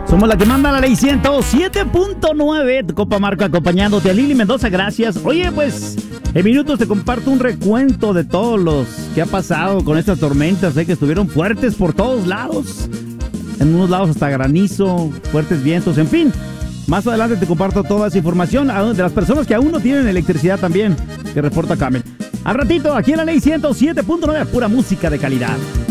Somos la que manda la ley 107.9. Tu compa Marco acompañándote. A Lili Mendoza, gracias. Oye, pues, en minutos te comparto un recuento de todos los que ha pasado con estas tormentas, que estuvieron fuertes por todos lados. En unos lados hasta granizo, fuertes vientos, en fin. Más adelante te comparto toda esa información de las personas que aún no tienen electricidad también, que reporta Camel. Al ratito, aquí en la ley 107.9, pura música de calidad.